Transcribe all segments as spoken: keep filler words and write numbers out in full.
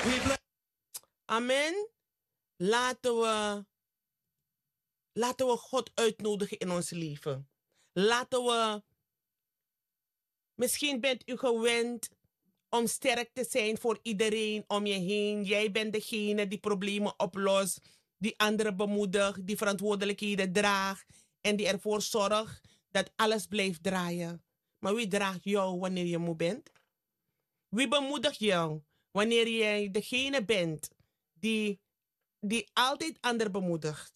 Amen. Laten we, laten we God uitnodigen in ons leven. Laten we, misschien bent u gewend om sterk te zijn voor iedereen om je heen. Jij bent degene die problemen oplost, die anderen bemoedigt, die verantwoordelijkheden draagt en die ervoor zorgt dat alles blijft draaien. Maar wie draagt jou wanneer je moe bent? Wie bemoedigt jou wanneer jij degene bent die, die altijd anderen bemoedigt?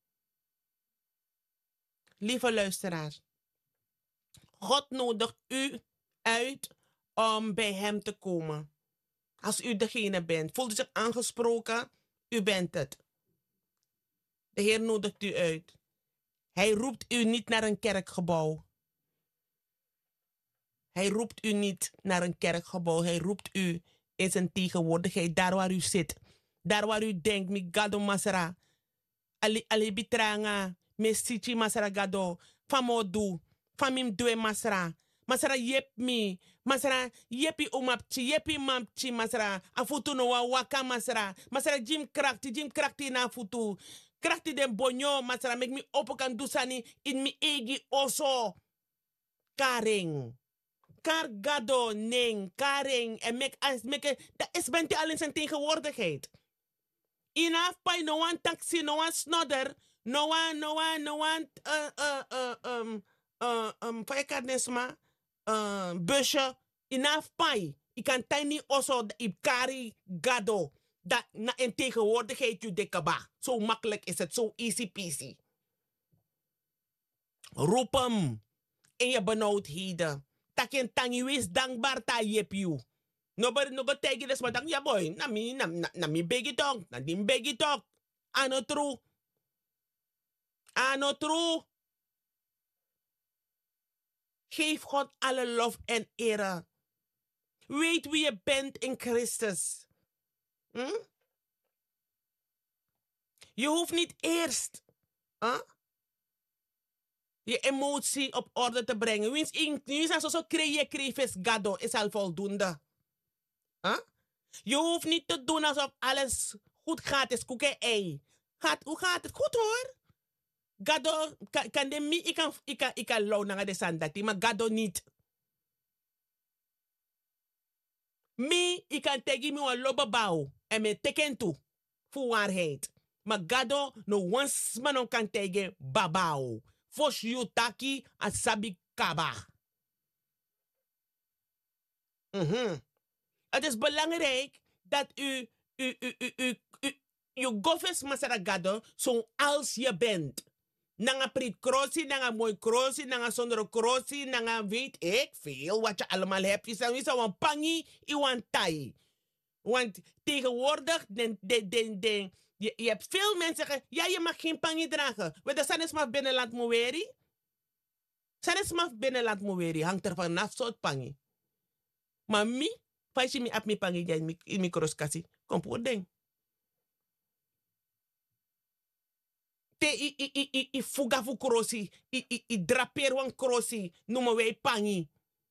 Lieve luisteraars, God nodigt u uit om bij hem te komen. Als u degene bent, voelt u zich aangesproken, u bent het. De Heer nodigt u uit. Hij roept u niet naar een kerkgebouw. Hij roept u niet naar een kerkgebouw. Hij roept u in zijn tegenwoordigheid, daar waar u zit. Daar waar u denkt, mi gado masara. Ali, ali bitranga, me sichi masara gado. Famodu, famim dwe masara. Masara yep mi. Masara yepi umapchi, yepi mamchi masara. Afutu no wa waka masara. Masara jim krakti, jim krakti na futu. Krakti den bonyo masara. Mek mi opo kan dusani in mi egi oso. Karing. Kargado ning, karing. En mek as mek. Dat is bent al in zijn tegenwoordigheid. Enough pai no one taxi, no one snodder. No one, no one, no one. Uh, uh, uh, um, uh, um, Paikadnesma. Uh, busje. Enough pai. Ik kan tiny also i kari gado. Dat na in tegenwoordigheid je dekaba. Zo makkelijk is het, zo easy peasy. Roep hem in je benauwdheden. Takin tangi wees dankbaar ta yep you. Nobody no go take it maar dan ja boy. Na mi na na, na mi begi talk. Na dim begi talk. Ano true. Ano true. Geef God alle lof en eer. Weet wie je bent in Christus. Hm? Je hoeft niet eerst huh? je emotie op orde te brengen. Wins in wins als zo creëer creëfes gado is al voldoende. Huh? Je hoeft niet te doen alsof alles goed gaat, is koeken ei. Gaat, hoe gaat het? Goed hoor. Gado kan, kan de mi ik kan ik kan ik kan low naar de sandati, maar gado niet. Mi ik kan tegen me een lobabouw en me teken toe voor waarheid. Maar gado no once man kan tegen babau. Fos yutaki asabi kaba. Mhm. Het is belangrijk dat u, u, u, u, u, u, u gofes masaragado zo als je bent. Nanga prit crossi, nanga mooi crossi, nanga zonder crossi, nanga weet ik veel wat je allemaal hebt. Je zou zo een pangi, iwan tai. Want tegenwoordig, den, den, den, den, je, je hebt veel mensen zeggen, ja je mag geen pangi dragen. Maar de sanesmaf binnenland moeri. Sanesmaf binnenland moeri hangt er vanaf soort pangi. Maar mi, faisi mi ap mi pangi jai in mi kroskasi. Kom voor ding. Te i i i i i fuga fu krosi, i i i drapeer wan krosi, noemen wij pangi.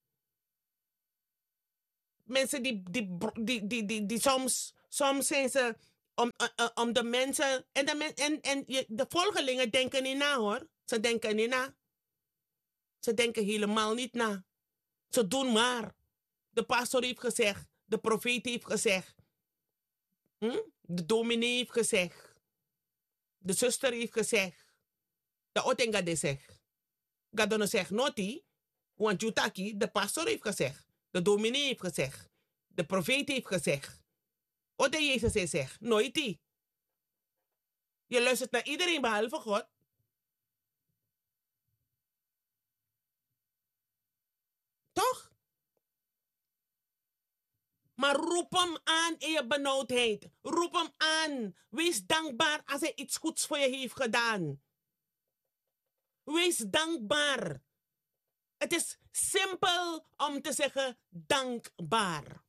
Mensen die die die die die, die soms soms zijn ze om uh, uh, om de mensen en de men, en en je, de volgelingen denken niet na hoor. Ze denken niet na. Ze denken helemaal niet na. Ze doen maar. De pastor heeft gezegd, de profeet heeft gezegd, hm? De dominee heeft gezegd, de zuster heeft gezegd, de otenga de zegt. Gadono zegt noti, want jutaki, de pastor heeft gezegd, de dominee heeft gezegd, de profeet heeft gezegd. Wat de Jezus heeft gezegd, nooit die. Je luistert naar iedereen behalve God. Toch? Maar roep hem aan in je benauwdheid. Roep hem aan. Wees dankbaar als hij iets goeds voor je heeft gedaan. Wees dankbaar. Het is simpel om te zeggen dankbaar.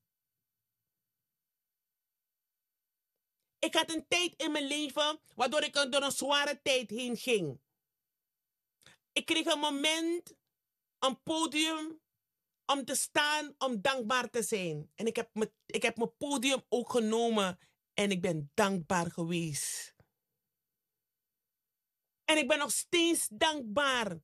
Ik had een tijd in mijn leven waardoor ik door een zware tijd heen ging. Ik kreeg een moment, een podium, om te staan, om dankbaar te zijn. En ik heb, me, ik heb mijn podium ook genomen en ik ben dankbaar geweest. En ik ben nog steeds dankbaar.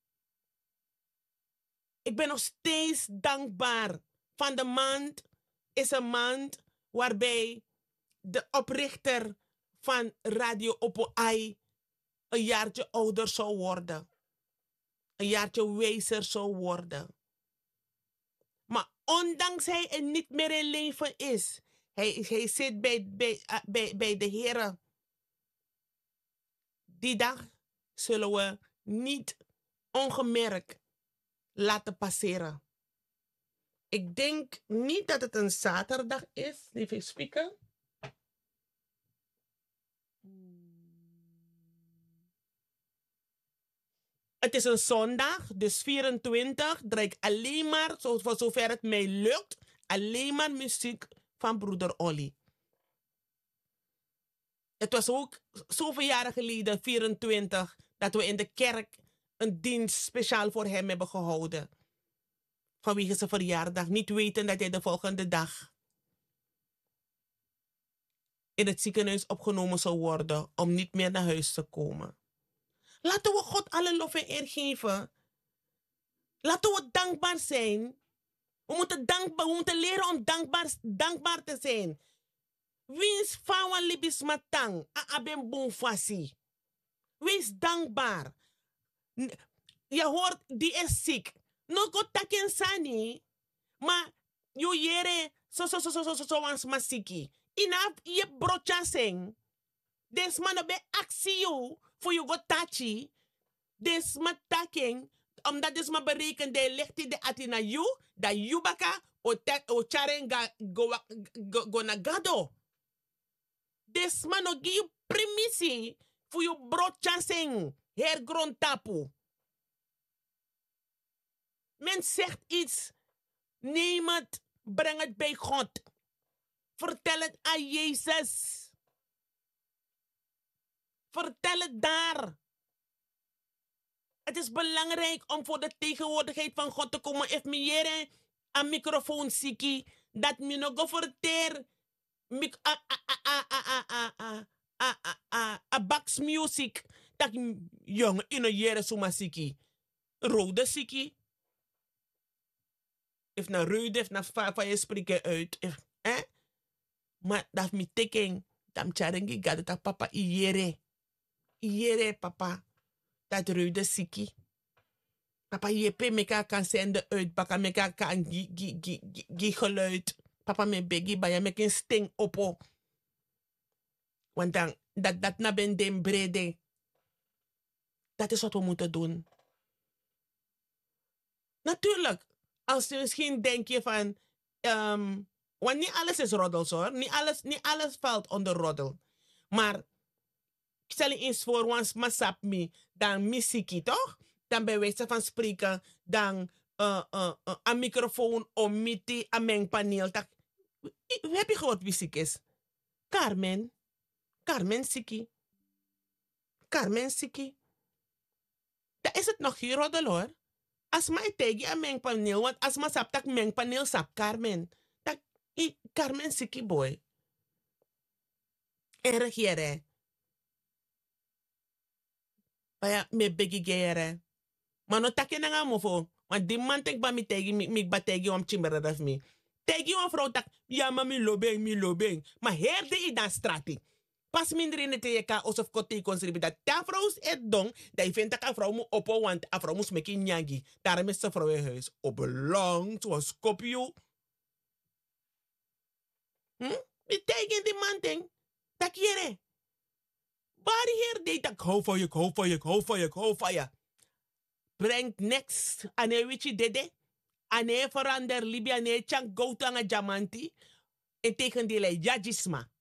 Ik ben nog steeds dankbaar. Van de maand is een maand waarbij de oprichter van Radio Oppo Ai een jaartje ouder zou worden. Een jaartje wijzer zou worden. Maar ondanks hij er niet meer in leven is, hij, hij zit bij, bij, uh, bij, bij de Heer. Die dag zullen we niet ongemerkt laten passeren. Ik denk niet dat het een zaterdag is, lieve speaker. Het is een zondag, dus vierentwintig. Draai ik alleen maar, zo, voor zover het mij lukt, alleen maar muziek van broeder Olly. Het was ook zoveel jaren geleden, vierentwintig, dat we in de kerk een dienst speciaal voor hem hebben gehouden. Vanwege zijn verjaardag, niet weten dat hij de volgende dag in het ziekenhuis opgenomen zou worden om niet meer naar huis te komen. Laten we God alle lof en eer geven. Laten we dankbaar zijn. We moeten, dankbaar, we moeten leren om dankbaar, dankbaar te zijn. Wins fawan libis matang, a aben bonfasi. Wees dankbaar. Je hoort, die is ziek. No go taken sani, maar yo yere so so so so so so so wans masiki. Inaf je brocha sing. Des man be actie voor je go tachi. Des man taking, omdat des man berekent de lichti de atina you, da you baka o ta o charenga go go go na gado. Des man no give primisi voor je brocha sing. Her grond tapu. Men zegt iets. Neem het. Breng het bij God. Vertel het aan Jezus. Vertel het daar. Het is belangrijk om voor de tegenwoordigheid van God te komen. If me jere een microfoon siki. Dat me nog verter. A a a a a a a a a a box music. Dat jongen in een jere suma siki. Rode siki. If na ruide, if na fa je spreken uit. If, eh? Maar dat mi teken. Dam charengi gade tak papa iere. Iere papa. Dat ruide siki. Papa jepe meka kan zenden uit. Baka meka kan gi, gi, gi, gi, gi geluid. Papa me begi baya mek een sting opo. Want dan, dat, dat na ben den brede. Dat is wat we moeten doen. Natuurlijk. Als je misschien denk je van, um, want niet alles is roddels hoor. Niet alles, niet alles valt onder roddel. Maar stel je eens voor, once masap me, dan missie toch? Dan bij wijze van spreken, dan uh, uh, uh, een microfoon om miti, een mengpaneel. Tak. Heb je gehoord wie ziek is? Carmen. Carmen Siki. Carmen Siki. Dan is het nog geen roddel hoor. Als mij tegen een mengpaneel, want als maar sap tak mengpaneel sap Carmen. Tak i Carmen Siki boy. Erg jere. Baya me begi gere. Maar no tak je nga mofo. Want die man tek ba mi tegi mi mi ba tegi om chimbere daf mi. Tegi om vrouw tak ja ma mi lobeng mi lobeng. Maar herde i dan strati. Pas minder in het teka alsof kote conserve dat ta vrouws et dong. Dat je vindt dat een vrouw moet oppo want een vrouw moet meken nyagi. Daarom is de vrouw in huis. Op belang zoals kopio. Hm? Betekent die man ding. Dat jere. Bari hier deed dat. Ik hou van je, ik hou van je, ik hou van je, ik hou van je. Brengt next. Ane wichi dede. Ane verander Libya. Ane chang go to aan jamanti. En tegen die jajisma.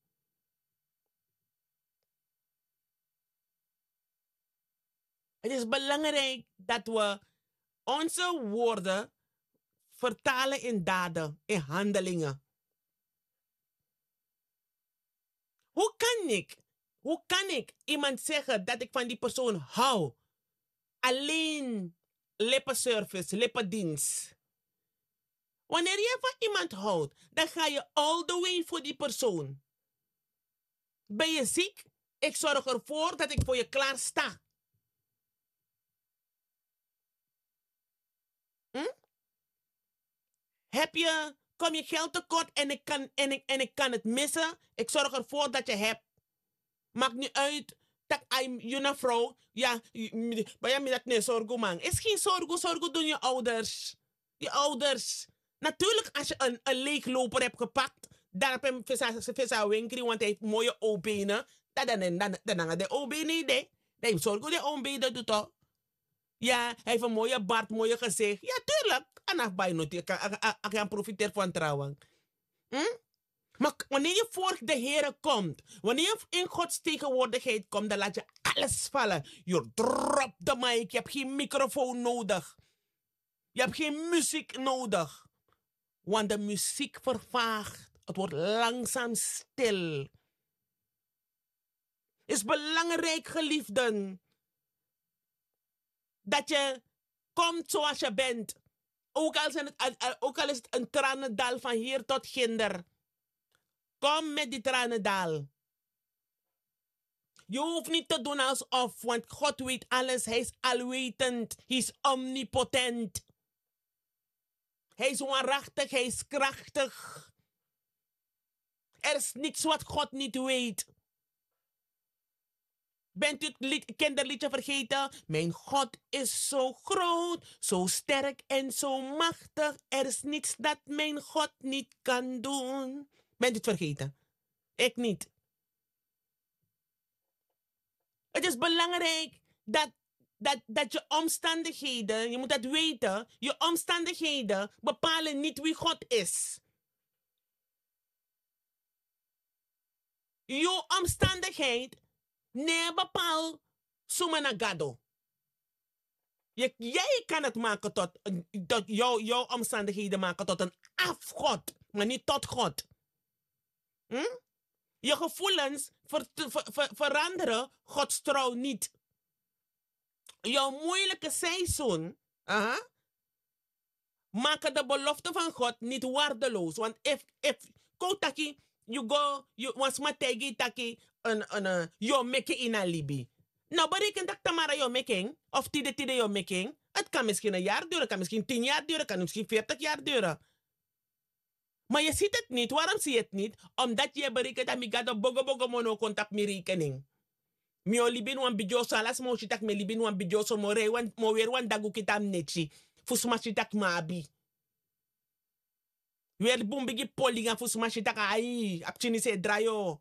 Het is belangrijk dat we onze woorden vertalen in daden, in handelingen. Hoe kan ik, hoe kan ik iemand zeggen dat ik van die persoon hou? Alleen lippenservice, lippendienst. Wanneer je van iemand houdt, dan ga je all the way voor die persoon. Ben je ziek? Ik zorg ervoor dat ik voor je klaar sta. Hm? Heb je, kom je geld tekort en ik, kan, en, ik, en ik kan het missen? Ik zorg ervoor dat je hebt. Maakt niet uit dat je een vrouw, ja, maar je dat niet zorgen man. Is geen zorgen, zorgen doen je ouders. Je ouders. Natuurlijk, als je een, een leegloper hebt gepakt, dan heb je hem visa, visa winkri, want hij heeft mooie O-benen. Dan dan dan dan dan de O-benen idee. Nee, zorgen de O-benen doet toch? Ja, hij heeft een mooie baard, mooie gezicht. Ja, tuurlijk. En af bij notie, ik kan profiteren van trouwen. Hm? Maar wanneer je voor de Heer komt, wanneer je in Gods tegenwoordigheid komt, dan laat je alles vallen. Je drop de mic, je hebt geen microfoon nodig. Je hebt geen muziek nodig. Want de muziek vervaagt. Het wordt langzaam stil. Het is belangrijk, geliefden, dat je komt zoals je bent. Ook al, zijn het, ook al is het een tranendal van hier tot ginder. Kom met die tranendal. Je hoeft niet te doen alsof, want God weet alles. Hij is alwetend. Hij is omnipotent. Hij is waarachtig. Hij is krachtig. Er is niets wat God niet weet. Bent u het lied, kinderliedje vergeten? Mijn God is zo groot, zo sterk en zo machtig. Er is niets dat mijn God niet kan doen. Bent u het vergeten? Ik niet. Het is belangrijk dat, dat, dat je omstandigheden, je moet dat weten, je omstandigheden bepalen niet wie God is. Je omstandigheid nee bepaalt Sumanagado. Je, jij kan het maken tot, tot jou, jouw omstandigheden maken tot een afgod, maar niet tot God. Hm? Je gevoelens ver, ver, ver, veranderen Gods trouw niet. Jouw moeilijke seizoen uh-huh, maken de belofte van God niet waardeloos. Want if, if, kotaki, you go, you was mategi taki, een, een, yo meke in a libi. Nou, bereken dat tamara yo making, of tide tide yo making. Het kan misschien een jaar duren, kan misschien tien jaar duren, kan misschien veertig jaar duren. Maar je ziet het niet. Waarom zie je het niet? Omdat je berekent dat mi gado bogo bogo mono contact mi rekening. Mi o libin wan bidjo salas mo shitak me libin wan bidjo so mo re wan mo weer wan dagu kitam nechi. Fusuma shitak maabi. Weer boom bigi polinga fusuma shitak ai. Apchini se drayo.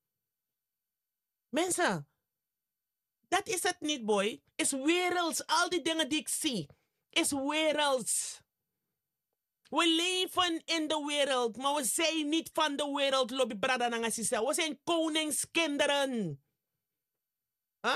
Mensen, dat is het niet, boy. Is werelds. Al die dingen die ik zie, is werelds. We leven in de wereld, maar we zijn niet van de wereld, lobby brada nangasisa. We zijn koningskinderen. Huh?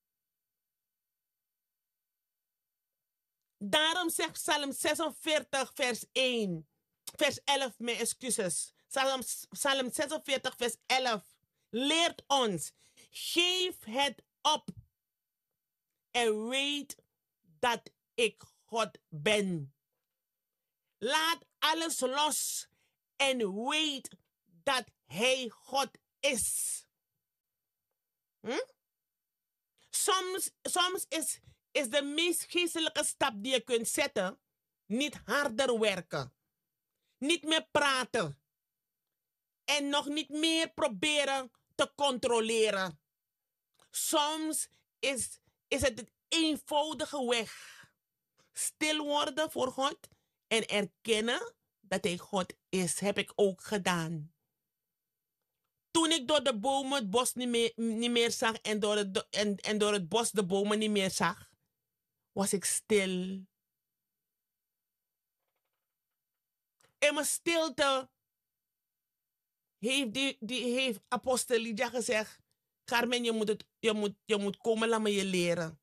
Daarom zegt Psalm zesenveertig, vers één. Vers elf, mijn excuses. Psalm, Psalm zesenveertig, vers elf. Leert ons. Geef het op. En weet dat ik God ben. Laat alles los en weet dat Hij God is. Hm? Soms, soms is, is de meest geestelijke stap die je kunt zetten niet harder werken. Niet meer praten. En nog niet meer proberen te controleren. Soms is, is het een eenvoudige weg. Stil worden voor God en erkennen dat Hij God is, heb ik ook gedaan. Toen ik door de bomen het bos niet meer, niet meer zag en door, het, en, en door het bos de bomen niet meer zag, was ik stil. In mijn stilte heeft, die, die, heeft apostel Lydia gezegd, Carmen, je moet, het, je, moet, je moet komen, laat me je leren.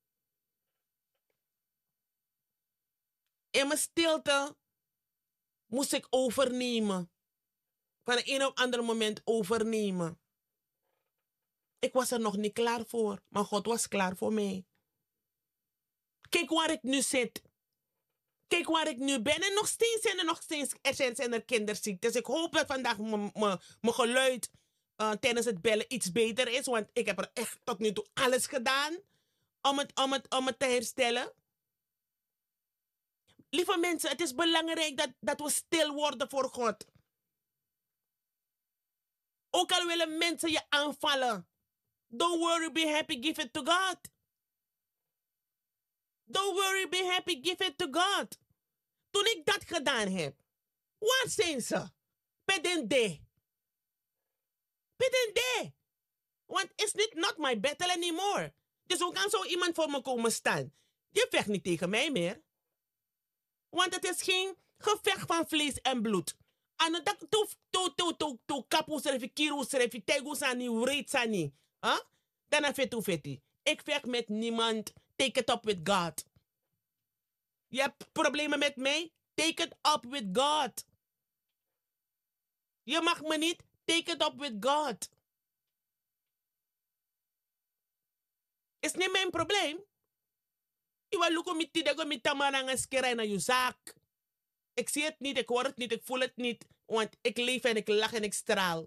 In mijn stilte moest ik overnemen. Van een een op ander moment overnemen. Ik was er nog niet klaar voor, maar God was klaar voor mij. Kijk waar ik nu zit. Kijk waar ik nu ben en nog steeds zijn er nog steeds er zijn, zijn er kinderziektes. Ik hoop dat vandaag mijn geluid uh, tijdens het bellen iets beter is. Want ik heb er echt tot nu toe alles gedaan om het, om het, om het te herstellen. Lieve mensen, het is belangrijk dat, dat we stil worden voor God. Ook al willen mensen je aanvallen. Don't worry, be happy, give it to God. Don't worry, be happy, give it to God. Toen ik dat gedaan heb, waar zijn ze? Pedende. Pedende. Want it's niet not my battle anymore. Dus hoe kan zo iemand voor me komen staan? Je vecht niet tegen mij meer. Want het is geen gevecht van vlees en bloed. En dat to to to to to kapu servi kiru servi tegu sani ureet sani. Huh? Dan af tu feti. Ik vecht met niemand. Take it up with God. Je hebt problemen met mij? Take it up with God. Je mag me niet. Take it up with God. Is niet mijn probleem. Iwa luko mit tidego mit tamaranga skera na je zaak. Ik zie het niet, ik hoor het niet, ik voel het niet. Want ik leef en ik lach en ik straal.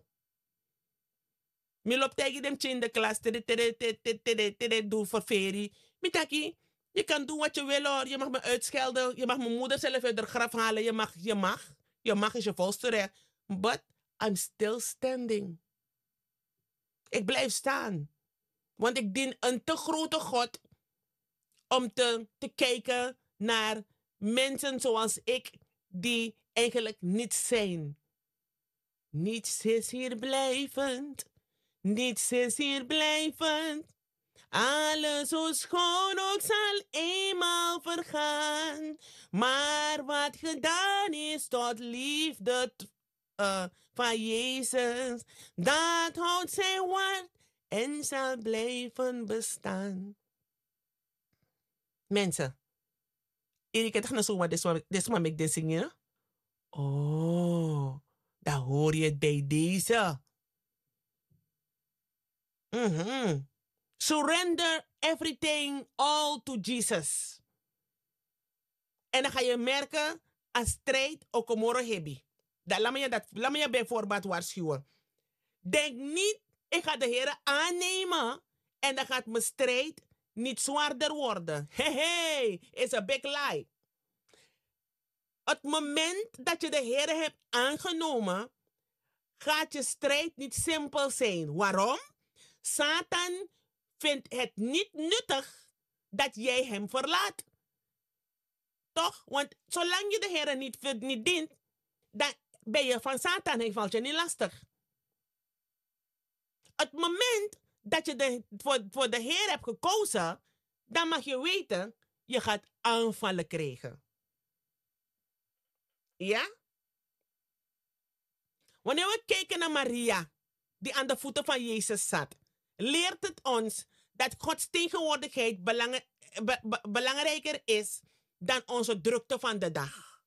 Mi loopt tegen dem in de klas. Doe voor ferie. Mitaki, je kan doen wat je wil hoor. Je mag me uitschelden. Je mag mijn moeder zelf uit de graf halen. Je mag, je mag. Je mag is je volste recht. But I'm still standing. Ik blijf staan. Want ik dien een te grote God om te, te kijken naar mensen zoals ik die eigenlijk niets zijn. Niets is hier blijvend. Niets is hier blijvend. Alles zo schoon ook zal eenmaal vergaan. Maar wat gedaan is tot liefde uh, van Jezus, dat houdt zijn woord en zal blijven bestaan. Mensen, ik heb het zo, maar dit is wat ik zingen. Oh, daar hoor je het bij deze. Mm-hmm. Surrender everything all to Jesus. En dan ga je merken, als strijd ook een morgen hebben. Laat me je dat, laat me je bijvoorbeeld waarschuwen. Denk niet, ik ga de Heer aannemen en dan gaat mijn strijd niet zwaarder worden. Hey, hey, is een big lie. Het moment dat je de Heer hebt aangenomen, gaat je strijd niet simpel zijn. Waarom? Satan vindt het niet nuttig dat jij hem verlaat. Toch? Want zolang je de Heer niet, niet dient, dan ben je van Satan, hij valt je niet lastig. Het moment dat je de, voor, voor de Heer hebt gekozen, dan mag je weten, je gaat aanvallen krijgen. Ja? Wanneer we kijken naar Maria, die aan de voeten van Jezus zat, leert het ons dat Gods tegenwoordigheid belang, be, be, belangrijker is dan onze drukte van de dag.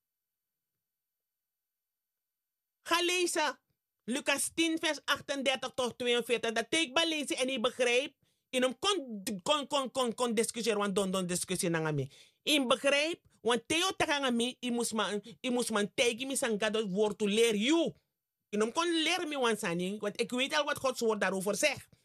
Ga lezen Lucas tien, vers achtendertig tot tweeënveertig. Dat ik bij lezen en ik begrijp. In hem kon, kon, kon, kon, kon discussiëren, want don don discussie na me. In begrijp, want Theo tagang me, i moest man, i moest man tegen me zijn God woord to leer you. In hem kon leren me want saning, want ik weet al wat Gods woord daarover zegt.